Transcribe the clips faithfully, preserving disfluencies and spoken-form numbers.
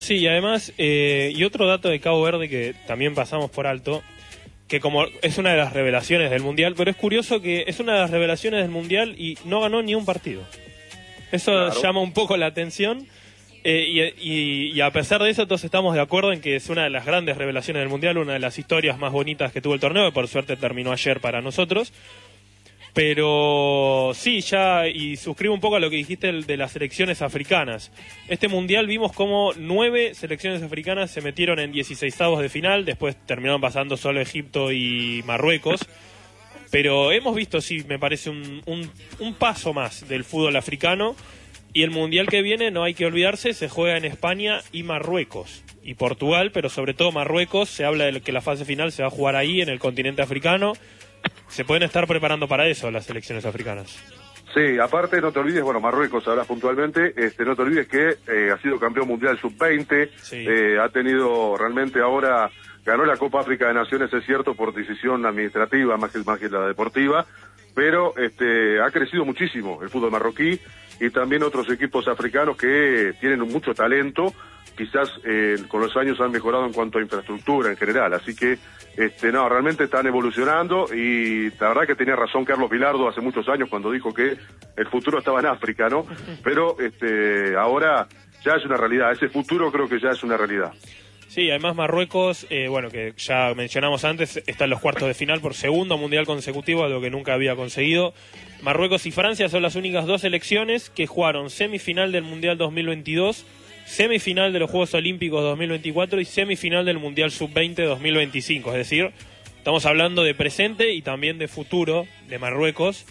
Sí, y además, eh, y otro dato de Cabo Verde que también pasamos por alto, que como es una de las revelaciones del Mundial, pero es curioso que es una de las revelaciones del Mundial y no ganó ni un partido. Eso Claro. llama un poco la atención, eh, y, y, y a pesar de eso todos estamos de acuerdo en que es una de las grandes revelaciones del Mundial, una de las historias más bonitas que tuvo el torneo, que por suerte terminó ayer para nosotros. Pero sí, ya, y suscribo un poco a lo que dijiste de las selecciones africanas. Este Mundial vimos como nueve selecciones africanas se metieron en dieciseisavos de final, después terminaron pasando solo Egipto y Marruecos. Pero hemos visto, sí, me parece un, un, un paso más del fútbol africano. Y el Mundial que viene, no hay que olvidarse, se juega en España y Marruecos. Y Portugal, pero sobre todo Marruecos. Se habla de que la fase final se va a jugar ahí, en el continente africano. Se pueden estar preparando para eso las selecciones africanas. Sí, aparte no te olvides, bueno, Marruecos hablas puntualmente, este, no te olvides que eh, ha sido campeón mundial sub veinte, Sí. eh, ha tenido realmente ahora, ganó la Copa África de Naciones, es cierto, por decisión administrativa más que, más que la deportiva, pero este, ha crecido muchísimo el fútbol marroquí y también otros equipos africanos que tienen mucho talento, quizás eh, con los años han mejorado en cuanto a infraestructura en general, así que este no, realmente están evolucionando y la verdad que tenía razón Carlos Bilardo hace muchos años cuando dijo que el futuro estaba en África, ¿no? Pero este ahora ya es una realidad, ese futuro creo que ya es una realidad. Sí, además Marruecos, eh, bueno, que ya mencionamos antes, está en los cuartos de final por segundo mundial consecutivo, algo que nunca había conseguido. Marruecos y Francia son las únicas dos selecciones que jugaron semifinal del Mundial dos mil veintidós, semifinal de los Juegos Olímpicos dos mil veinticuatro y semifinal del Mundial sub veinte dos mil veinticinco. Es decir, estamos hablando de presente y también de futuro de Marruecos,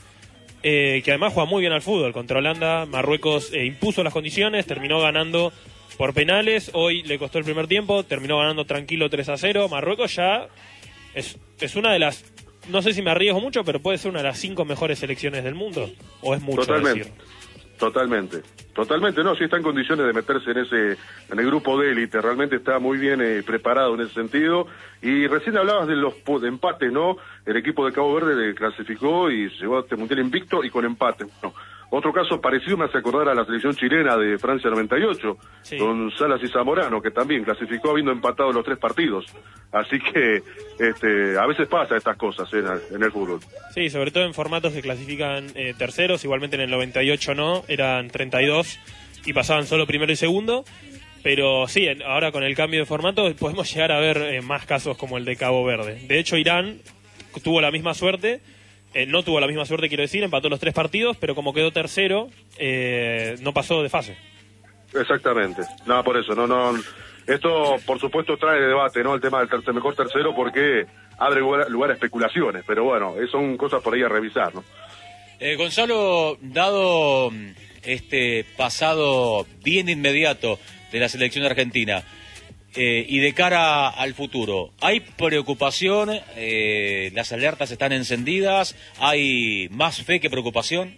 eh, que además juega muy bien al fútbol. Contra Holanda, Marruecos eh, impuso las condiciones, terminó ganando por penales, hoy le costó el primer tiempo, terminó ganando tranquilo tres a cero. Marruecos ya es, es una de las, no sé si me arriesgo mucho, pero puede ser una de las cinco mejores selecciones del mundo, o es mucho Totalmente. decir. Totalmente, totalmente, no, sí está en condiciones de meterse en ese, en el grupo de élite, realmente está muy bien eh, preparado en ese sentido, y recién hablabas de los de empates, ¿no? El equipo de Cabo Verde clasificó y llegó a este mundial invicto y con empate. Bueno, otro caso parecido me hace acordar a la selección chilena de Francia noventa y ocho, Sí. con Salas y Zamorano, que también clasificó habiendo empatado los tres partidos, así que este, a veces pasa estas cosas en el, en el fútbol. Sí, sobre todo en formatos que clasifican eh, terceros, igualmente en el noventa y ocho no, eran treinta y dos y pasaban solo primero y segundo, pero sí, en, ahora con el cambio de formato podemos llegar a ver eh, más casos como el de Cabo Verde. De hecho, Irán tuvo la misma suerte, eh, no tuvo la misma suerte, quiero decir, empató los tres partidos, pero como quedó tercero, eh, no pasó de fase. Exactamente, no, por eso, no, no, esto por supuesto trae debate, ¿no? El tema del tercer, mejor tercero porque abre lugar, lugar a especulaciones, pero bueno, son cosas por ahí a revisar, ¿no? Eh, Gonzalo, dado este pasado bien inmediato de la selección argentina eh, y de cara al futuro, ¿hay preocupación? Eh, ¿Las alertas están encendidas? ¿Hay más fe que preocupación?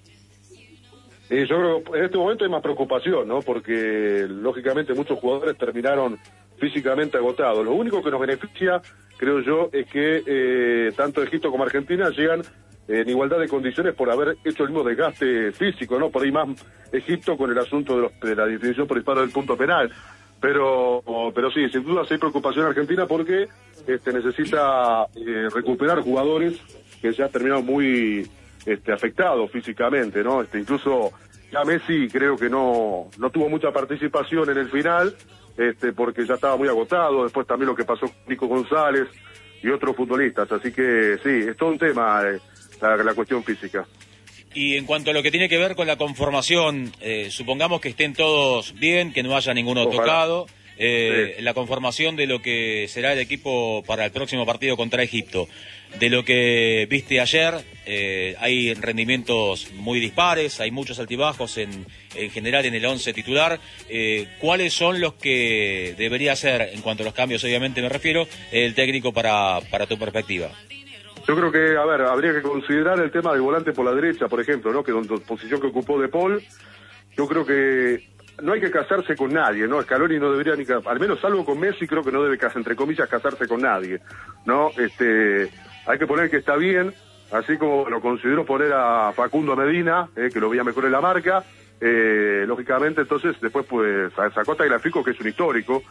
Eh, yo creo que en este momento hay más preocupación, ¿no? Porque lógicamente muchos jugadores terminaron físicamente agotados. Lo único que nos beneficia, creo yo, es que eh, tanto Egipto como Argentina llegan en igualdad de condiciones por haber hecho el mismo desgaste físico, ¿no? Por ahí más Egipto con el asunto de, los, de la definición por disparo del punto penal. Pero pero sí, sin duda sí hay preocupación en Argentina porque este, necesita eh, recuperar jugadores que ya terminaron muy este, afectados físicamente, ¿no? Este, incluso ya Messi creo que no no tuvo mucha participación en el final, este, porque ya estaba muy agotado. Después también lo que pasó con Nico González y otros futbolistas. Así que sí, es todo un tema eh, la, la cuestión física. Y en cuanto a lo que tiene que ver con la conformación, eh, supongamos que estén todos bien, que no haya ninguno Ojalá. tocado, eh, Sí. la conformación de lo que será el equipo para el próximo partido contra Egipto. De lo que viste ayer, eh, hay rendimientos muy dispares, hay muchos altibajos en, en general en el once titular. Eh, ¿Cuáles son los que debería hacer, en cuanto a los cambios obviamente me refiero, el técnico para, para tu perspectiva? Yo creo que, a ver, habría que considerar el tema del volante por la derecha, por ejemplo, ¿no? Que donde posición que ocupó De Paul, yo creo que no hay que casarse con nadie, ¿no? Scaloni no debería ni, al menos salvo con Messi, creo que no debe, entre comillas, casarse con nadie, ¿no? Este, hay que poner que está bien, así como lo considero poner a Facundo Medina, eh, que lo veía mejor en la marca, Eh, lógicamente, entonces, después pues sacó Tagliafico, que es un histórico,